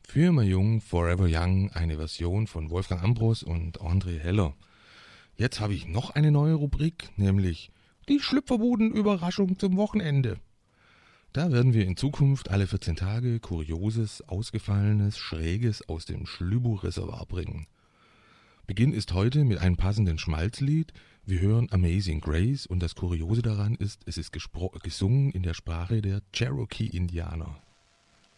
Für immer jung, forever young, eine Version von Wolfgang Ambros und André Heller. Jetzt habe ich noch eine neue Rubrik, nämlich die Schlüpferbuden-Überraschung zum Wochenende. Da werden wir in Zukunft alle 14 Tage Kurioses, Ausgefallenes, Schräges aus dem Schlübu-Reservoir bringen. Beginn ist heute mit einem passenden Schmalzlied. Wir hören Amazing Grace und das Kuriose daran ist, es ist gesungen in der Sprache der Cherokee-Indianer.